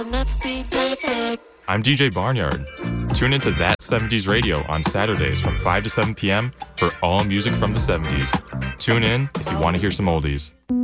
I'm DJ Barnyard. Tune into That 70s Radio on Saturdays from 5 to 7 p.m. for all music from the 70s. Tune in if you want to hear some oldies.